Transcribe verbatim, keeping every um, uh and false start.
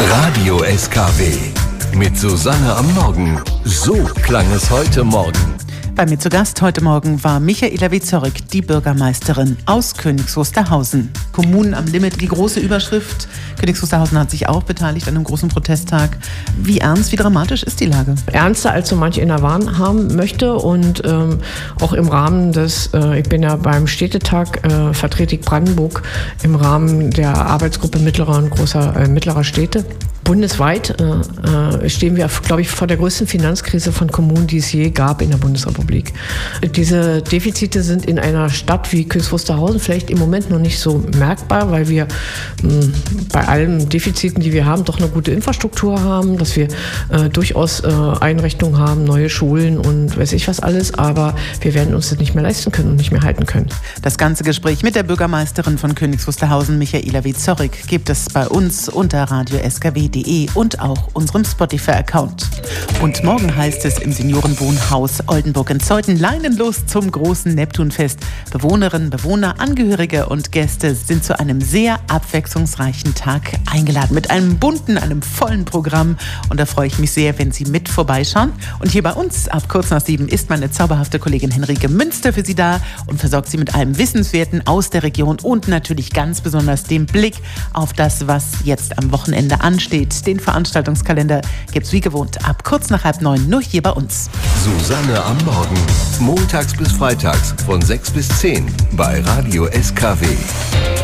Radio S K W mit Susanne am Morgen. So klang es heute Morgen. Bei mir zu Gast heute Morgen war Michaela Wieczorek, die Bürgermeisterin aus Königs Wusterhausen. Kommunen am Limit, die große Überschrift. Königs Wusterhausen hat sich auch beteiligt an einem großen Protesttag. Wie ernst, wie dramatisch ist die Lage? Ernster, als so manch in der Wahn haben möchte. Und ähm, auch im Rahmen des, äh, ich bin ja beim Städtetag, äh, vertrete ich Brandenburg im Rahmen der Arbeitsgruppe mittlerer und großer äh, mittlerer Städte. Bundesweit äh, stehen wir, glaube ich, vor der größten Finanzkrise von Kommunen, die es je gab in der Bundesrepublik. Diese Defizite sind in einer Stadt wie Königs Wusterhausen vielleicht im Moment noch nicht so merkbar, weil wir mh, bei allen Defiziten, die wir haben, doch eine gute Infrastruktur haben, dass wir äh, durchaus äh, Einrichtungen haben, neue Schulen und weiß ich was alles, aber wir werden uns das nicht mehr leisten können und nicht mehr halten können. Das ganze Gespräch mit der Bürgermeisterin von Königs Wusterhausen, Michaela Wieczorek, gibt es bei uns unter radio s k w punkt d e und auch unserem Spotify-Account. Und morgen heißt es im Seniorenwohnhaus Oldenburg in Zeuthen leinenlos zum großen Neptunfest. Bewohnerinnen, Bewohner, Angehörige und Gäste sind zu einem sehr abwechslungsreichen Tag eingeladen. Mit einem bunten, einem vollen Programm. Und da freue ich mich sehr, wenn Sie mit vorbeischauen. Und hier bei uns ab kurz nach sieben ist meine zauberhafte Kollegin Henrike Münster für Sie da und versorgt Sie mit allem Wissenswerten aus der Region und natürlich ganz besonders dem Blick auf das, was jetzt am Wochenende ansteht. Den Veranstaltungskalender gibt's wie gewohnt ab kurz nach halb neun nur hier bei uns. Susanne am Morgen. Montags bis freitags von sechs bis zehn bei Radio S K W.